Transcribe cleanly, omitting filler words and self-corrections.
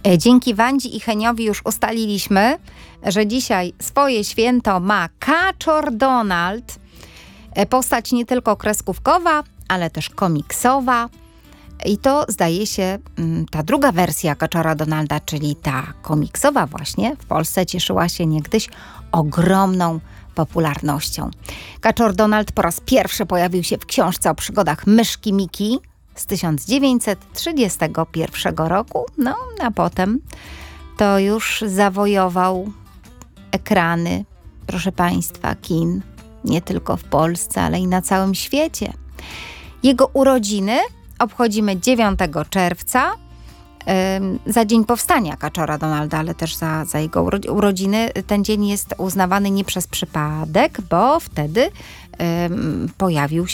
Dzięki Wandzi i Heniowi już ustaliliśmy, że dzisiaj swoje święto ma Kaczor Donald. Postać nie tylko kreskówkowa, ale też komiksowa. I to zdaje się ta druga wersja Kaczora Donalda, czyli ta komiksowa właśnie, w Polsce cieszyła się niegdyś ogromną popularnością. Kaczor Donald po raz pierwszy pojawił się w książce o przygodach myszki Miki z 1931 roku, no a potem to już zawojował ekrany, proszę Państwa, kin, nie tylko w Polsce, ale i na całym świecie. Jego urodziny obchodzimy 9 czerwca, za dzień powstania Kaczora Donalda, ale też za jego urodziny. Ten dzień jest uznawany nie przez przypadek, bo wtedy pojawił się